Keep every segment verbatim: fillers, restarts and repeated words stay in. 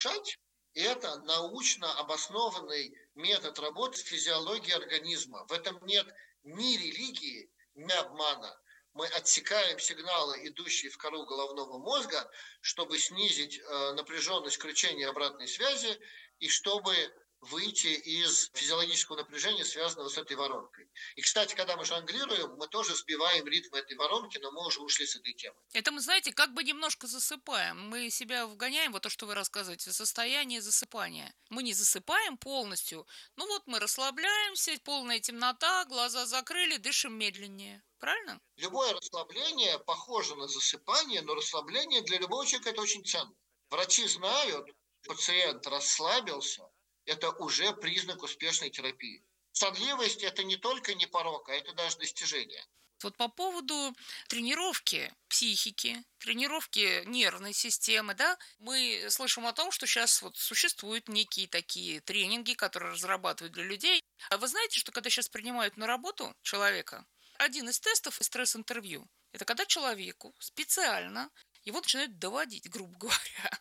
шать. Это научно обоснованный метод работы с физиологией организма. В этом нет ни религии, ни обмана. Мы отсекаем сигналы, идущие в кору головного мозга, чтобы снизить э, напряженность кручения обратной связи и чтобы выйти из физиологического напряжения, связанного с этой воронкой. И, кстати, когда мы жонглируем, мы тоже сбиваем ритм этой воронки, но мы уже ушли с этой темы. Это мы, знаете, как бы немножко засыпаем. Мы себя вгоняем, вот то, что вы рассказываете, в состояние засыпания. Мы не засыпаем полностью, ну вот мы расслабляемся, полная темнота, глаза закрыли, дышим медленнее. Правильно? Любое расслабление похоже на засыпание, но расслабление для любого человека это очень ценно. Врачи знают, пациент расслабился, это уже признак успешной терапии. Сонливость – это не только не порок, а это даже достижение. Вот по поводу тренировки психики, тренировки нервной системы, да, мы слышим о том, что сейчас вот существуют некие такие тренинги, которые разрабатывают для людей. А вы знаете, что когда сейчас принимают на работу человека, один из тестов стресс-интервью – это когда человеку специально его начинают доводить, грубо говоря,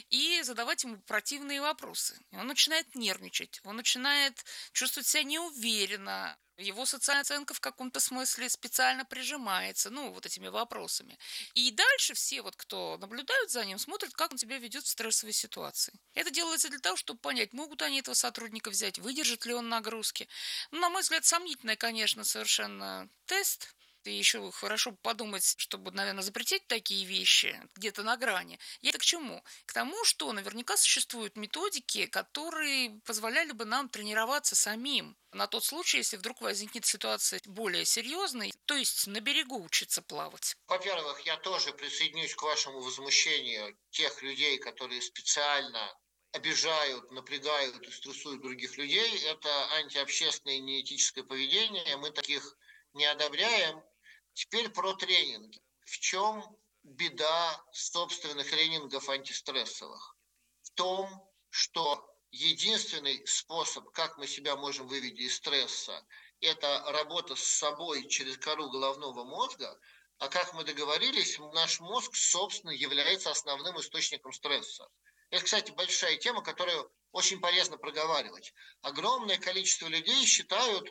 и задавать ему противные вопросы. И он начинает нервничать, он начинает чувствовать себя неуверенно, его социальная оценка в каком-то смысле специально прижимается, ну, вот этими вопросами. И дальше все, вот, кто наблюдают за ним, смотрят, как он себя ведет в стрессовой ситуации. Это делается для того, чтобы понять, могут они этого сотрудника взять, выдержит ли он нагрузки. Ну, на мой взгляд, сомнительный, конечно, совершенно тест. И еще хорошо подумать, чтобы, наверное, запретить такие вещи где-то на грани. И это к чему? К тому, что наверняка существуют методики, которые позволяли бы нам тренироваться самим на тот случай, если вдруг возникнет ситуация более серьезная, то есть на берегу учиться плавать. Во-первых, я тоже присоединюсь к вашему возмущению тех людей, которые специально обижают, напрягают и стрессуют других людей. Это антиобщественное и неэтическое поведение. Мы таких не одобряем. Теперь про тренинги. В чем беда собственных тренингов антистрессовых? В том, что единственный способ, как мы себя можем вывести из стресса, это работа с собой через кору головного мозга, а как мы договорились, наш мозг, собственно, является основным источником стресса. Это, кстати, большая тема, которую очень полезно проговаривать. Огромное количество людей считают,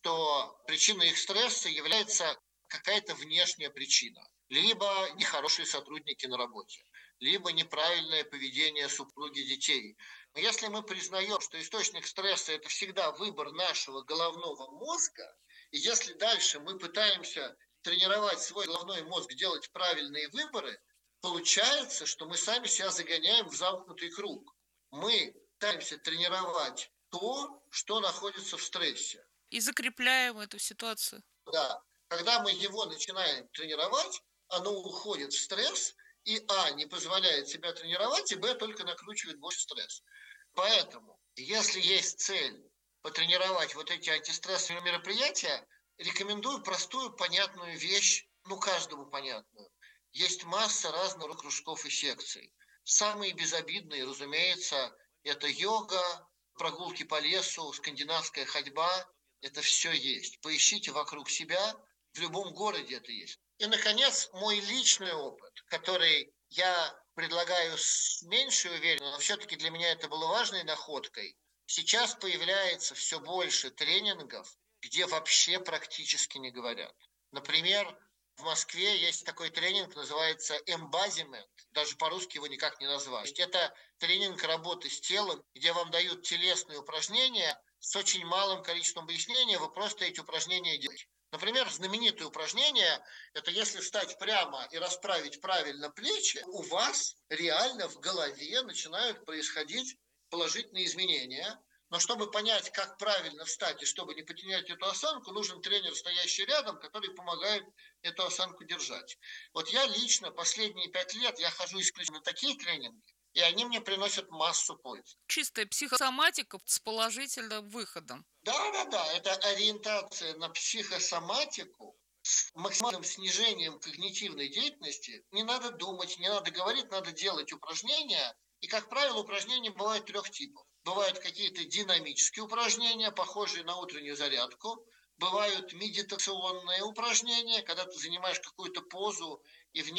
что причиной их стресса является какая-то внешняя причина. Либо нехорошие сотрудники на работе, либо неправильное поведение супруги детей. Но если мы признаем, что источник стресса – это всегда выбор нашего головного мозга, и если дальше мы пытаемся тренировать свой головной мозг делать правильные выборы, получается, что мы сами себя загоняем в замкнутый круг. Мы пытаемся тренировать то, что находится в стрессе. И закрепляем эту ситуацию. Да. Когда мы его начинаем тренировать, оно уходит в стресс, и а, не позволяет себя тренировать, и б, только накручивает больше стресс. Поэтому, если есть цель потренировать вот эти антистрессовые мероприятия, рекомендую простую, понятную вещь, ну, каждому понятную. Есть масса разных кружков и секций. Самые безобидные, разумеется, это йога, прогулки по лесу, скандинавская ходьба. Это все есть. Поищите вокруг себя, в любом городе это есть. И, наконец, мой личный опыт, который я предлагаю с меньшей уверенностью, но все-таки для меня это было важной находкой. Сейчас появляется все больше тренингов, где вообще практически не говорят. Например, в Москве есть такой тренинг, называется embodiment, даже по-русски его никак не назвать. Это тренинг работы с телом, где вам дают телесные упражнения с очень малым количеством пояснения, вы просто эти упражнения делаете. Например, знаменитое упражнение – это если встать прямо и расправить правильно плечи, у вас реально в голове начинают происходить положительные изменения. Но чтобы понять, как правильно встать и чтобы не потерять эту осанку, нужен тренер, стоящий рядом, который помогает эту осанку держать. Вот я лично последние пять лет, я хожу исключительно на такие тренинги, и они мне приносят массу пользы. Чистая психосоматика с положительным выходом. Да-да-да, это ориентация на психосоматику с максимальным снижением когнитивной деятельности. Не надо думать, не надо говорить, надо делать упражнения. И, как правило, упражнения бывают трех типов. Бывают какие-то динамические упражнения, похожие на утреннюю зарядку. Бывают медитационные упражнения, когда ты занимаешь какую-то позу, и в ней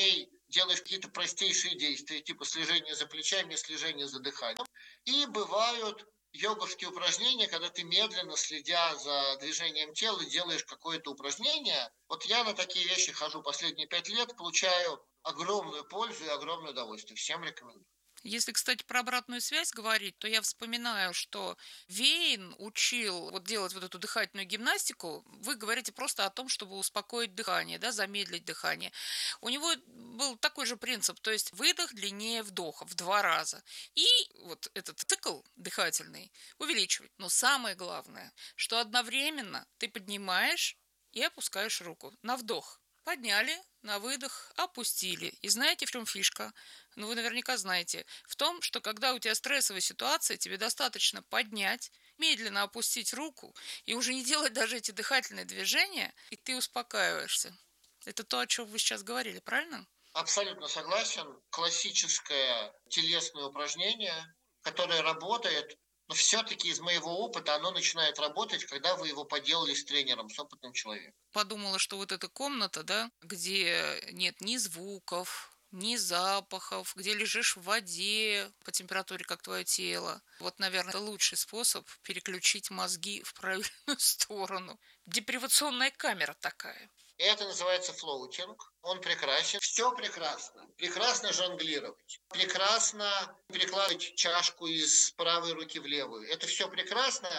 делаешь какие-то простейшие действия, типа слежения за плечами, слежения за дыханием. И бывают йоговские упражнения, когда ты медленно, следя за движением тела, делаешь какое-то упражнение. Вот я на такие вещи хожу последние пять лет, получаю огромную пользу и огромное удовольствие. Всем рекомендую. Если, кстати, про обратную связь говорить, то я вспоминаю, что Вейн учил вот делать вот эту дыхательную гимнастику. Вы говорите просто о том, чтобы успокоить дыхание, да, замедлить дыхание. У него был такой же принцип, то есть выдох длиннее вдоха в два раза. И вот этот цикл дыхательный увеличивать. Но самое главное, что одновременно ты поднимаешь и опускаешь руку на вдох. Подняли, на выдох, опустили. И знаете, в чем фишка? Ну, вы наверняка знаете. В том, что когда у тебя стрессовая ситуация, тебе достаточно поднять, медленно опустить руку и уже не делать даже эти дыхательные движения, и ты успокаиваешься. Это то, о чем вы сейчас говорили, правильно? Абсолютно согласен. Классическое телесное упражнение, которое работает, но все-таки из моего опыта оно начинает работать, когда вы его поделали с тренером, с опытным человеком. Подумала, что вот эта комната, да, где нет ни звуков, ни запахов, где лежишь в воде по температуре, как твое тело. Вот, наверное, это лучший способ переключить мозги в правильную сторону. Депривационная камера такая. Это называется флоутинг. Он прекрасен. Все прекрасно. Прекрасно жонглировать. Прекрасно перекладывать чашку из правой руки в левую. Это все прекрасно,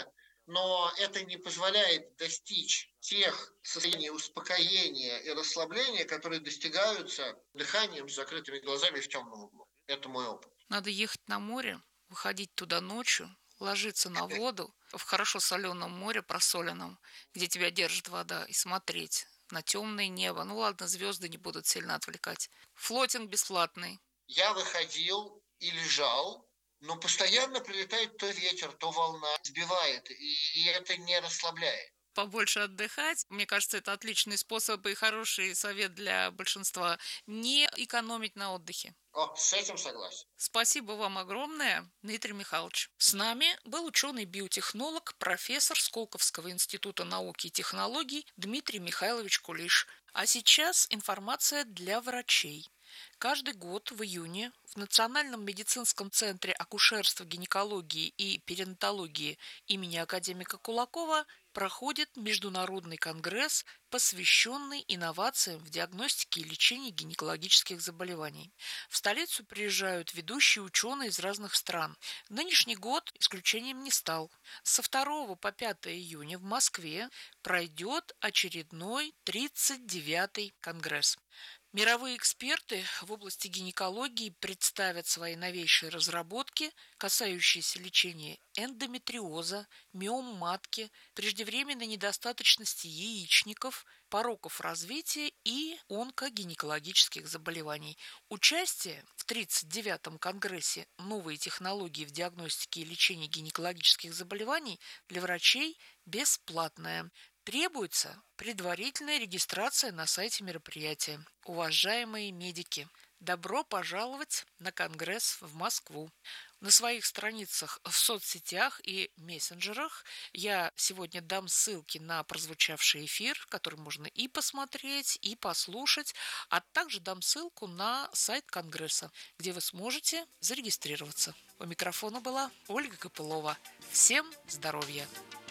но это не позволяет достичь тех состояний успокоения и расслабления, которые достигаются дыханием с закрытыми глазами в темном углу. Это мой опыт. Надо ехать на море, выходить туда ночью, ложиться на воду в хорошо соленом море, просоленном, где тебя держит вода, и смотреть на темное небо. Ну ладно, звезды не будут сильно отвлекать. Флотинг бесплатный. Я выходил и лежал, но постоянно прилетает то ветер, то волна, сбивает, и, и это не расслабляет. Побольше отдыхать. Мне кажется, это отличный способ и хороший совет для большинства. Не экономить на отдыхе. О, с этим согласен. Спасибо вам огромное, Дмитрий Михайлович. С нами был ученый-биотехнолог, профессор Сколковского института науки и технологий Дмитрий Михайлович Кулиш. А сейчас информация для врачей. Каждый год в июне в Национальном медицинском центре акушерства, гинекологии и перинатологии имени академика Кулакова проходит международный конгресс, посвященный инновациям в диагностике и лечении гинекологических заболеваний. В столицу приезжают ведущие ученые из разных стран. Нынешний год исключением не стал. Со второго по пятое июня в Москве пройдет очередной тридцать девятый конгресс. Мировые эксперты в области гинекологии представят свои новейшие разработки, касающиеся лечения эндометриоза, миом матки, преждевременной недостаточности яичников, пороков развития и онкогинекологических заболеваний. Участие в тридцать девятом конгрессе «Новые технологии в диагностике и лечении гинекологических заболеваний» для врачей бесплатное. Требуется предварительная регистрация на сайте мероприятия. Уважаемые медики, добро пожаловать на конгресс в Москву. На своих страницах в соцсетях и мессенджерах я сегодня дам ссылки на прозвучавший эфир, который можно и посмотреть, и послушать, а также дам ссылку на сайт конгресса, где вы сможете зарегистрироваться. У микрофона была Ольга Копылова. Всем здоровья!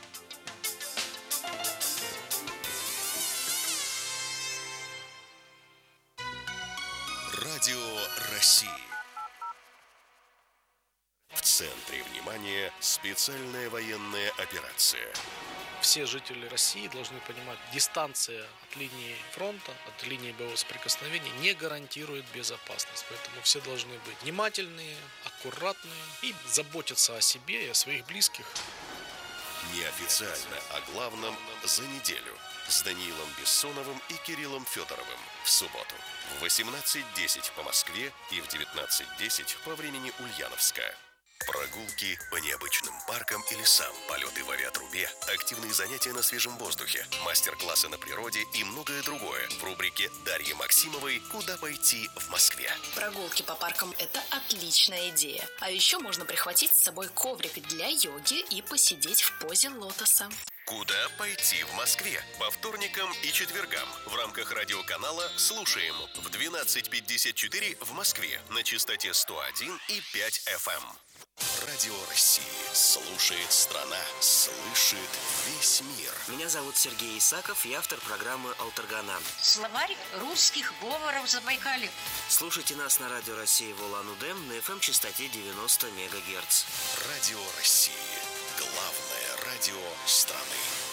Радио России. В центре внимания специальная военная операция. Все жители России должны понимать, дистанция от линии фронта, от линии боевого соприкосновения не гарантирует безопасность. Поэтому все должны быть внимательные, аккуратные и заботиться о себе и о своих близких. Неофициально о главном за неделю с Даниилом Бессоновым и Кириллом Федоровым в субботу в восемнадцать десять по Москве и в девятнадцать десять по времени Ульяновска. Прогулки по необычным паркам и лесам, полеты в авиатрубе, активные занятия на свежем воздухе, мастер-классы на природе и многое другое в рубрике Дарьи Максимовой «Куда пойти в Москве». Прогулки по паркам – это отличная идея. А еще можно прихватить с собой коврик для йоги и посидеть в позе лотоса. «Куда пойти в Москве» по вторникам и четвергам в рамках радиоканала «Слушаем» в двенадцать пятьдесят четыре в Москве на частоте сто один и пять эф эм. Радио России. Слушает страна. Слышит весь мир. Меня зовут Сергей Исаков, я автор программы «Алтаргана». Словарь русских говоров Забайкалья. Слушайте нас на Радио России в Улан-Удэ на эф эм-частоте девяносто мегагерц. Радио России. Главное радио страны.